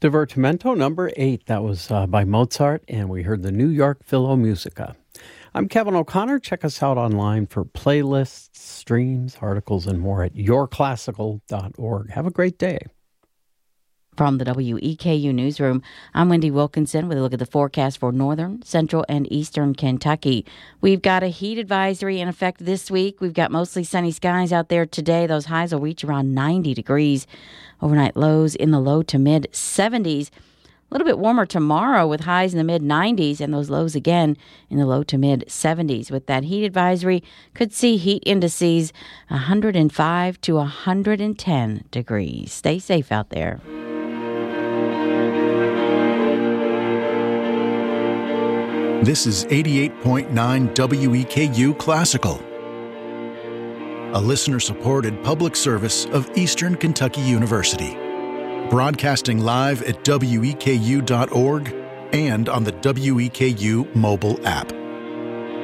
Divertimento number 8. That was by Mozart, and we heard the New York Philharmonica. I'm Kevin O'Connor. Check us out online for playlists, streams, articles, and more at yourclassical.org. Have a great day. From the WEKU Newsroom, I'm Wendy Wilkinson with a look at the forecast for northern, central, and eastern Kentucky. We've got a heat advisory in effect this week. We've got mostly sunny skies out there today. Those highs will reach around 90 degrees. Overnight lows in the low to mid 70s. A little bit warmer tomorrow with highs in the mid 90s and those lows again in the low to mid 70s. With that heat advisory, could see heat indices 105 to 110 degrees. Stay safe out there. This is 88.9 WEKU Classical, a listener-supported public service of Eastern Kentucky University. Broadcasting live at weku.org and on the WEKU mobile app.